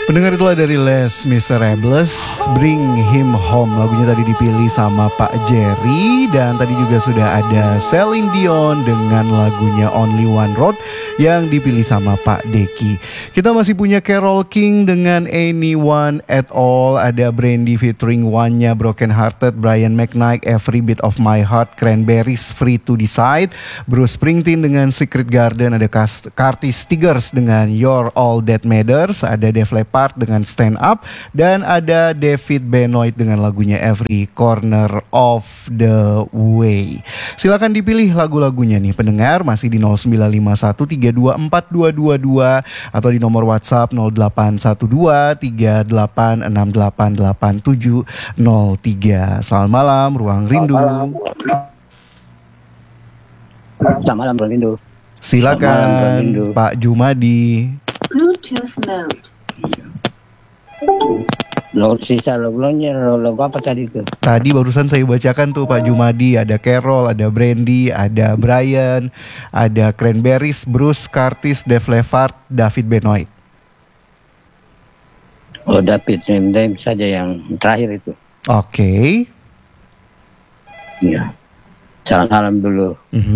Pendengar itulah dari Les Miserables, Bring Him Home. Lagunya tadi dipilih sama Pak Jerry. Dan tadi juga sudah ada Celine Dion dengan lagunya Only One Road yang dipilih sama Pak Deki. Kita masih punya Carole King dengan Anyone at All. Ada Brandy featuring One-nya Broken Hearted, Brian McKnight Every Beat of My Heart, Cranberries Free to Decide, Bruce Springsteen dengan Secret Garden, ada Curtis Tigers dengan You're All That Matters, ada Def Leppard dengan Stand Up, dan ada David Benoit dengan lagunya Every Corner of the Way. Silakan dipilih lagu-lagunya nih pendengar, masih di 0951324222 atau di nomor WhatsApp 081238688703. Selamat malam Ruang Rindu. Selamat malam Ruang Rindu. Silakan Pak Jumadi. Bluetooth mode. Lagu sisa lagu apa tadi itu? Tadi barusan saya bacakan tuh Pak Jumadi. Ada Carole, ada Brandy, ada Brian, ada Cranberries, Bruce, Curtis, Def Leppard, David Benoit. Oh David saja yang terakhir itu. Oke. Iya. Salam dulu.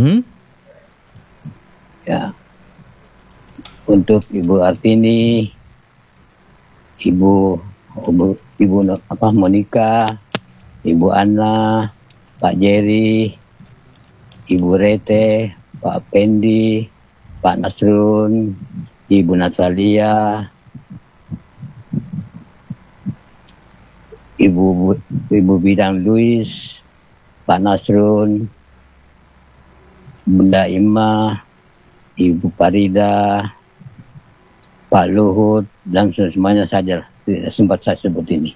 Ya. Untuk Ibu Artini, Ibu Monica, Ibu Anna, Pak Jerry, Ibu Rete, Pak Pendi, Pak Nasrun, Ibu Natalia, Ibu Bidang Luis, Pak Nasrun, Bunda Ima, Ibu Farida, Pak Luhut, dan semuanya saja sempat saya sebut ini.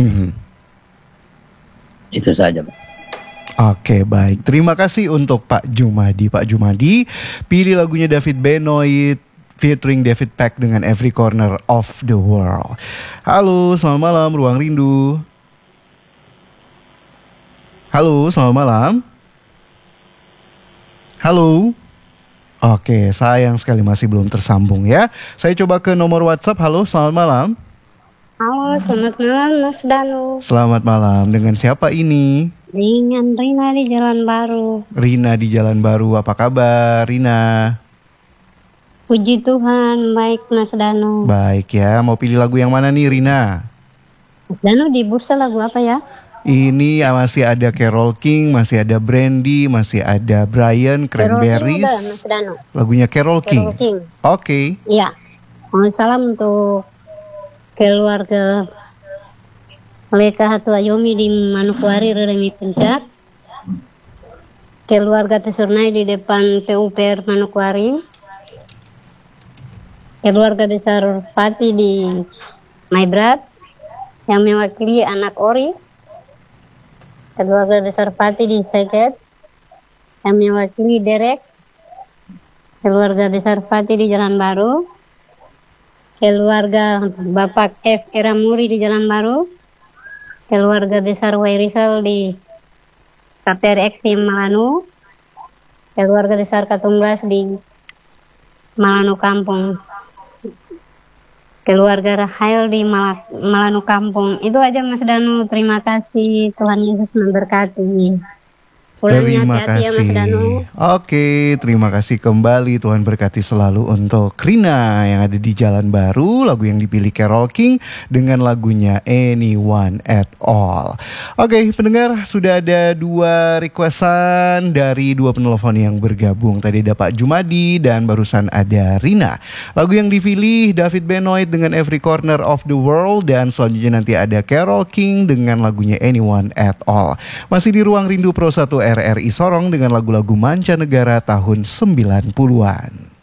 Itu saja, Pak. Oke, baik. Terima kasih untuk Pak Jumadi. Pak Jumadi, pilih lagunya David Benoit featuring David Peck dengan Every Corner of the World. Halo, selamat malam Ruang Rindu. Halo, selamat malam. Halo. Oke, sayang sekali masih belum tersambung ya. Saya coba ke nomor WhatsApp. Halo, selamat malam. Halo, selamat malam Mas Danu. Selamat malam. Dengan siapa ini? Dengan Rina di Jalan Baru. Rina di Jalan Baru. Apa kabar, Rina? Puji Tuhan, baik Mas Danu. Baik ya. Mau pilih lagu yang mana nih, Rina? Mas Danu di bursa lagu apa ya? Ini masih ada Carole King, masih ada Brandy, masih ada Brian, Cranberries. Carole King Mas Danu. Lagunya Carole King. Oke. Iya. Mohon salam untuk keluarga Leka Hatu Ayomi di Manokwari Reremi Pencak. Keluarga Pesurnai di depan PUPR Manokwari. Keluarga besar Pati di Maibrat yang mewakili anak Ori. Keluarga besar Pati di Seket yang mewakili Derek. Keluarga besar Pati di Jalan Baru. Keluarga Bapak F. Eramuri di Jalan Baru. Keluarga besar Wairisal di KPRX di Malanu. Keluarga besar Katumbras di Malanu Kampung. Keluarga Rahael di Malanu Kampung. Itu aja Mas Danu. Terima kasih. Tuhan Yesus memberkati. Terima kasih ya, Oke, terima kasih kembali. Tuhan berkati selalu untuk Rina yang ada di Jalan Baru. Lagu yang dipilih Carole King dengan lagunya Anyone at All. Oke, pendengar, sudah ada 2 requestan dari 2 penelpon yang bergabung. Tadi ada Pak Jumadi dan barusan ada Rina. Lagu yang dipilih David Benoit dengan Every Corner of the World, dan selanjutnya nanti ada Carole King dengan lagunya Anyone at All. Masih di Ruang Rindu Pro 1 RRI Sorong dengan lagu-lagu mancanegara tahun 90-an.